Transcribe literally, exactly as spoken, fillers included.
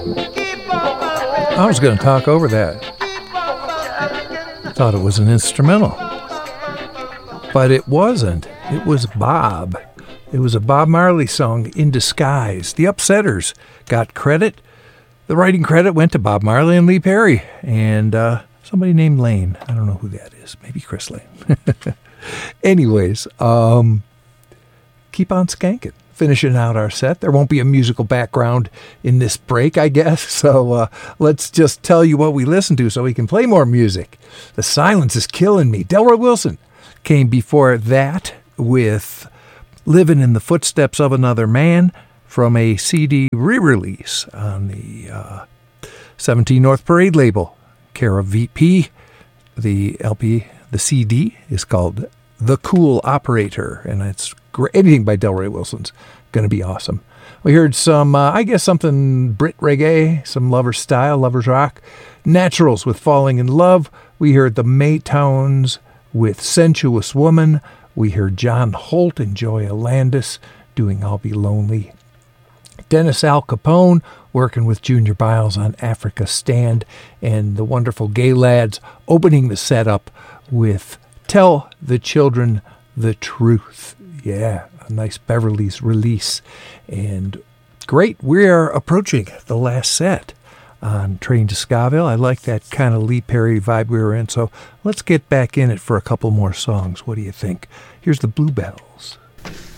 I was going to talk over that. Thought it was an instrumental. But it wasn't. It was Bob. It was a Bob Marley song in disguise. The Upsetters got credit. The writing credit went to Bob Marley and Lee Perry. And uh, somebody named Lane. I don't know who that is. Maybe Chris Lane. Anyways, um, keep on skanking. Finishing out our set. There won't be a musical background in this break, I guess. So uh, let's just tell you what we listened to so we can play more music. The silence is killing me. Delroy Wilson came before that with Living in the Footsteps of Another Man from a C D re-release on the uh, seventeen North Parade label, care of V P. The L P, the C D is called The Cool Operator, and it's great. Anything by Delroy Wilson's going to be awesome. We heard some, uh, I guess, something Brit reggae, some Lovers style, Lovers rock. Naturals with Falling in Love. We heard the Maytowns with Sensuous Woman. We heard John Holt and Joya Landis doing I'll Be Lonely. Dennis Al Capone working with Junior Biles on Africa Stand. And the wonderful Gay Lads opening the setup with Tell the Children the Truth. Yeah, a nice Beverly's release. And great, we are approaching the last set on Train to Scaville. I like that kind of Lee Perry vibe we were in, so let's get back in it for a couple more songs. What do you think? Here's the Bluebells.